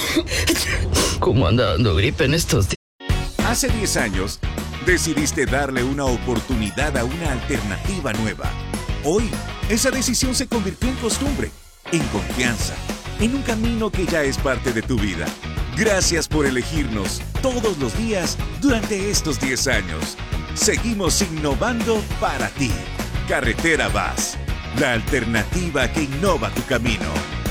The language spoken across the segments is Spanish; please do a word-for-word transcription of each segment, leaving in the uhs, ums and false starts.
¿Cómo anda dando gripe en estos días? Hace diez años, decidiste darle una oportunidad a una alternativa nueva. Hoy, esa decisión se convirtió en costumbre, en confianza, en un camino que ya es parte de tu vida. Gracias por elegirnos todos los días durante estos diez años. Seguimos innovando para ti. Carretera Vaz, la alternativa que innova tu camino.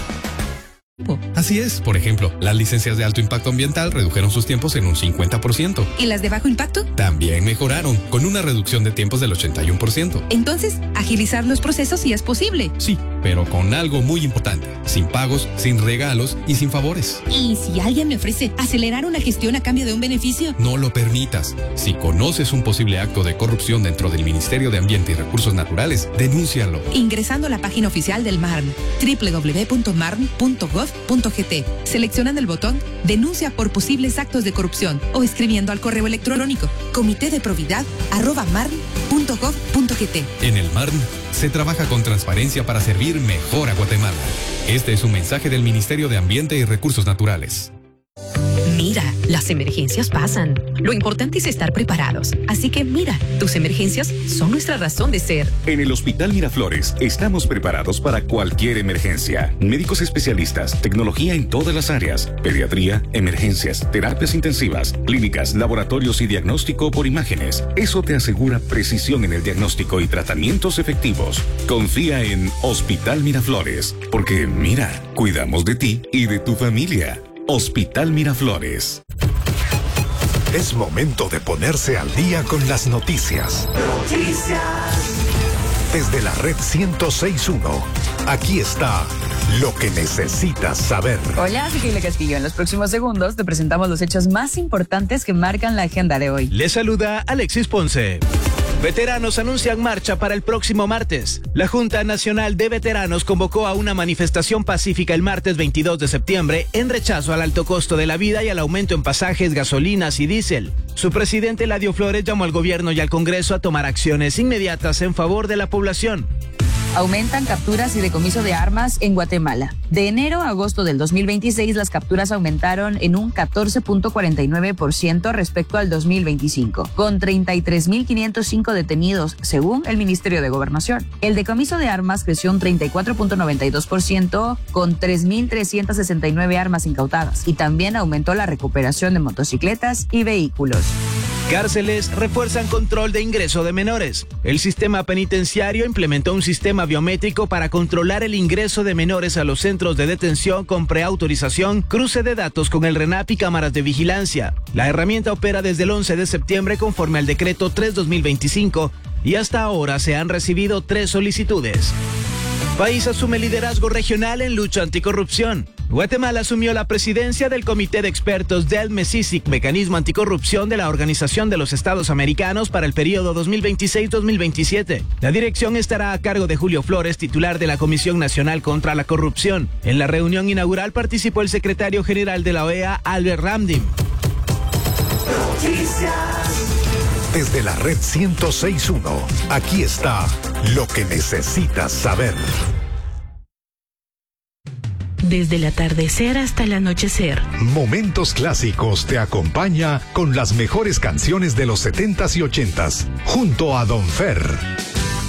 Así es, por ejemplo, las licencias de alto impacto ambiental redujeron sus tiempos en un cincuenta por ciento. ¿Y las de bajo impacto? También mejoraron, con una reducción de tiempos del ochenta y uno por ciento. Entonces, agilizar los procesos sí es posible. Sí, pero con algo muy importante, sin pagos, sin regalos y sin favores. ¿Y si alguien me ofrece acelerar una gestión a cambio de un beneficio? No lo permitas. Si conoces un posible acto de corrupción dentro del Ministerio de Ambiente y Recursos Naturales, denúncialo. Ingresando a la página oficial del M A R N, doble u doble u doble u punto marn punto gov punto g t, seleccionando el botón Denuncia por posibles actos de corrupción o escribiendo al correo electrónico comité de probidad arroba marn punto gov punto g t. En el M A R N se trabaja con transparencia para servir mejor a Guatemala. Este es un mensaje del Ministerio de Ambiente y Recursos Naturales. Mira, las emergencias pasan. Lo importante es estar preparados. Así que mira, tus emergencias son nuestra razón de ser. En el Hospital Miraflores estamos preparados para cualquier emergencia. Médicos especialistas, tecnología en todas las áreas, pediatría, emergencias, terapias intensivas, clínicas, laboratorios y diagnóstico por imágenes. Eso te asegura precisión en el diagnóstico y tratamientos efectivos. Confía en Hospital Miraflores, porque mira, cuidamos de ti y de tu familia. Hospital Miraflores. Es momento de ponerse al día con las noticias. Noticias. Desde la red ciento seis punto uno, aquí está lo que necesitas saber. Hola, soy Keila Castillo. En los próximos segundos te presentamos los hechos más importantes que marcan la agenda de hoy. Les saluda Alexis Ponce. Veteranos anuncian marcha para el próximo martes. La Junta Nacional de Veteranos convocó a una manifestación pacífica el martes veintidós de septiembre en rechazo al alto costo de la vida y al aumento en pasajes, gasolinas y diésel. Su presidente Eladio Flores llamó al gobierno y al Congreso a tomar acciones inmediatas en favor de la población. Aumentan capturas y decomiso de armas en Guatemala. De enero a agosto del dos mil veintiséis, las capturas aumentaron en un catorce punto cuarenta y nueve por ciento respecto al dos mil veinticinco, con treinta y tres mil quinientos cinco detenidos, según el Ministerio de Gobernación. El decomiso de armas creció un treinta y cuatro punto noventa y dos por ciento, con tres mil trescientas sesenta y nueve armas incautadas, y también aumentó la recuperación de motocicletas y vehículos. Cárceles refuerzan control de ingreso de menores. El sistema penitenciario implementó un sistema biométrico para controlar el ingreso de menores a los centros de detención con preautorización, cruce de datos con el RENAP y cámaras de vigilancia. La herramienta opera desde el once de septiembre conforme al decreto tres dos mil veinticinco y hasta ahora se han recibido tres solicitudes. País asume liderazgo regional en lucha anticorrupción. Guatemala asumió la presidencia del Comité de Expertos del MESISIC, Mecanismo Anticorrupción de la Organización de los Estados Americanos para el periodo dos mil veintiséis a dos mil veintisiete. La dirección estará a cargo de Julio Flores, titular de la Comisión Nacional contra la Corrupción. En la reunión inaugural participó el secretario general de la O E A, Albert Ramdim. Desde la red ciento seis punto uno, aquí está lo que necesitas saber. Desde el atardecer hasta el anochecer. Momentos Clásicos te acompaña con las mejores canciones de los setentas y ochentas, junto a Don Fer.